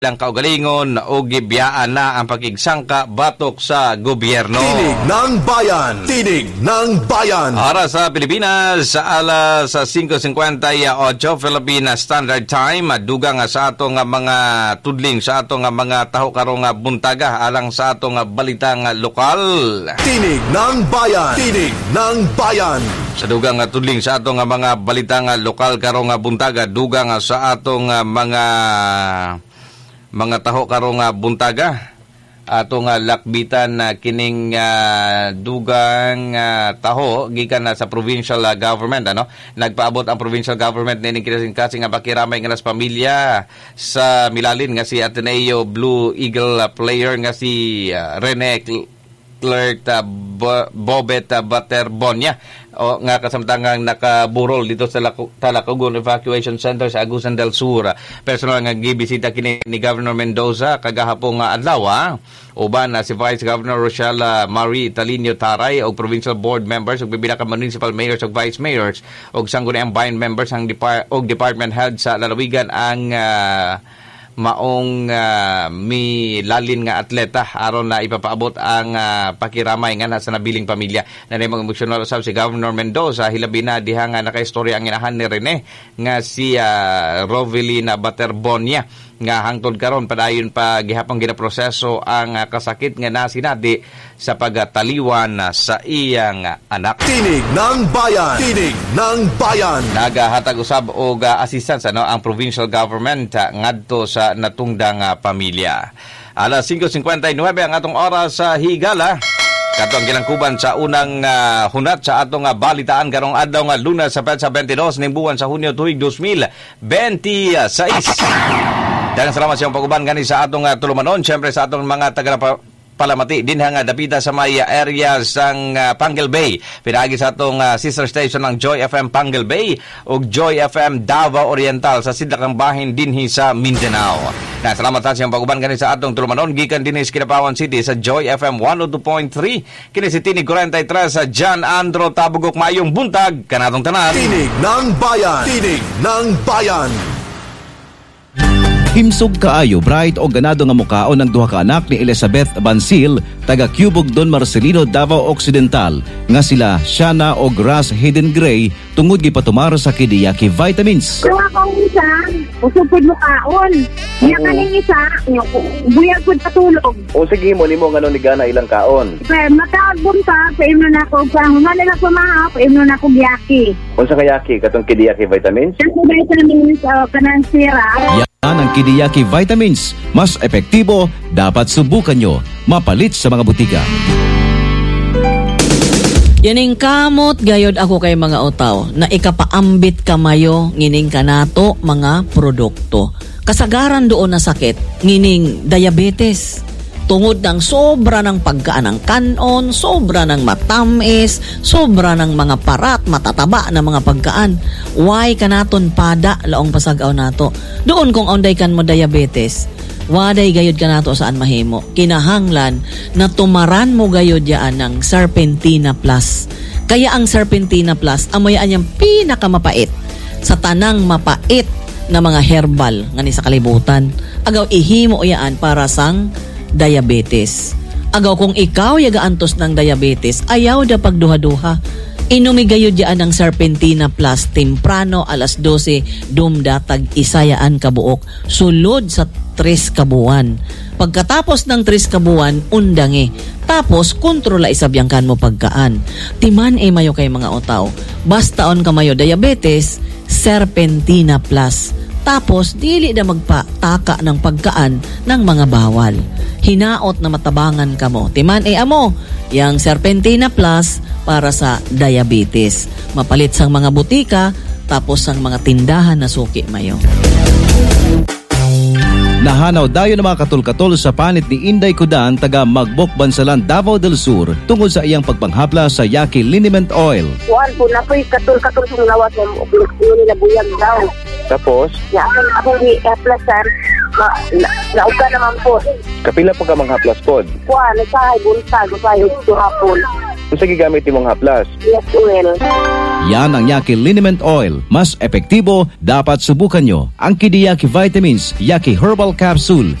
Lang kaugalingon o gibiyaan na ang pakigsangka batok sa gobyerno. Tinig ng Bayan! Tinig ng Bayan! Ara sa Pilipinas, sa alas 5:58 Philippine Standard Time, dugang sa atong mga tudling, sa atong mga taho karong buntaga, alang sa atong balitang lokal. Tinig ng Bayan! Tinig ng Bayan! Sa dugang tudling sa atong mga balitang lokal karong buntaga, dugang sa atong mga taho karong buntaga atong lakbitan kining dugang taho gikan sa provincial government nagpaabot ang provincial government nining kasi nga pakiramay nga nas pamilya sa milalin nga si Ateneo Blue Eagle player nga si Rene Clerk Bobet Baterbonia o nga kasamtangang nakaburol dito sa Talacagon Evacuation Center sa Agusan del Sur. Personal nga gibisita kini ni Governor Mendoza kagahapon nga adlaw uban si Vice Governor Rochelle Marie Talinio Taray og provincial board members ug bibilang ka municipal mayors ug vice mayors ug sangguniang bayan members ang department head sa lalawigan ang maong milalin nga atleta aron na ipapaabot ang pakiramay nga nasa nabiling pamilya. Nanay mga emosyonal usab si Governor Mendoza hilabi na diha nga nakaistorya ang inahan ni Rene nga si Rovelina Baterbonia nga hangtod karon padayon pa gihapon ginaproseso ang kasakit nga nasinati sa pagtaliwan sa iyang anak. Tinig ng Bayan! Tinig ng Bayan! Nagahatag usab og assistance ang provincial government ngadto sa natungdang pamilya. Alas 5:59 ang atong oras sa Higala. Kato ang gilangkuban sa unang hunat sa atong balitaan karong adlaw nga Lunes sa petsa 22 ning buwan sa Hunyo tuig 2026. Daghang salamat sa iyong pag-uban gani sa atong tulumanon, syempre sa atong mga taga-palamati din nga dapita sa may area sang Panguil Bay. Pinagi sa atong sister station ng Joy FM Panguil Bay ug Joy FM Davao Oriental sa sidlakang bahin dinhi sa Mindanao. Salamat sa iyong pag-uban gani sa atong tulumanon gikan dinhi sa Kidapawan City sa Joy FM 102.3 kini si Tinig 43 sa John Andro Tabugok. Maayong buntag kanatong tanan. Tinig ng Bayan! Tinig ng Bayan! Himsog kaayo bright o ganado nga mukaon ng duha ka anak ni Elizabeth Bansil taga Cubog Don Marcelino Davao Occidental nga sila Shana o Grass Hidden Gray tungod gipatumar sa Kidiyaki vitamins. Kung akong isa, usupod mukaon. Niya kaning isa, buyag pud patulog. O sige mo nimo ngano ni gana ilang kaon. Pero matagbon ka, paimno na ako sa humanila ko maha, paimno na ako giyaki. Unsa ka yaki katong Kidiyaki vitamins? Kasi vitamins kanang sira. Yan ang Kidiyaki vitamins. Mas epektibo, dapat subukan nyo. Mapalit sa mga butika. Yaning kamot gayod ako kay mga utaw na ikapaambit kamayo ngining kanato mga produkto. Kasagaran doon na sakit ngining diabetes. Tungod ng sobra ng pagkaan ng kanon, sobra ng matamis, sobra ng mga parat, matataba na mga pagkaan. Why kanaton pada laong pasagaw nato? Doon kung onday kan mo diabetes, waday gayod ka nato saan mahimo. Kinahanglan na tumaran mo gayod yaan ng Serpentina Plus. Kaya ang Serpentina Plus, amoyaan niyang pinakamapait sa tanang mapait na mga herbal nga ni sa kalibutan. Agaw ihimo yaan para sang diabetes. Agaw kung ikaw yagaantos ng diabetes, ayaw da pagduha-duha. Inumigayod yaan ng Serpentina Plus temprano alas 12 dumdatag isayaan kabuok sulod sa 3 kabuan. Pagkatapos ng 3 kabuan, undangi. Tapos kontrola isabyangkan mo pagkaan. Timan mayo kay mga otaw. Bastaon ka mayo diabetes, Serpentina Plus. Tapos, dili na magpataka ng pagkaan ng mga bawal. Hinaot na matabangan ka mo. Timan amo, yang Serpentina Plus para sa diabetes. Mapalit sang mga butika, tapos sang mga tindahan na suki mayo. Nahanaw dayo ng mga katul-katul sa panit ni Inday Kudan taga Magbok Bansalan, Davao del Sur tungod sa iyang pagpanghapla sa Yaki Liniment Oil. Kuan po na po'y katul-katul sa lawat ng nila buyag daw. Tapos, Ako i-aplasan, nauga naman po. kapila pa ka manghaplas pod. Kuan, isahay buntag, isahay hapon. Unsa gigamit nimong haplas? Yes, well. Yan ang Yaki Liniment Oil. Mas epektibo, dapat subukan nyo ang Kidiyaki Vitamins Yaki Herbal Capsule